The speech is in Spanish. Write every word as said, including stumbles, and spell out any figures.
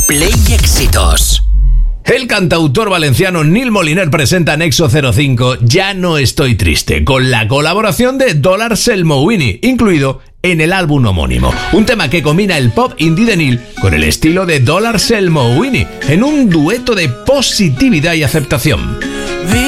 Play Éxitos. El cantautor valenciano Nil Moliner presenta Nexo cero cinco Ya no estoy triste, con la colaboración de Dolar Selmowini, incluido en el álbum homónimo. Un tema que combina el pop indie de Nil con el estilo de Dolar Selmowini, en un dueto de positividad y aceptación.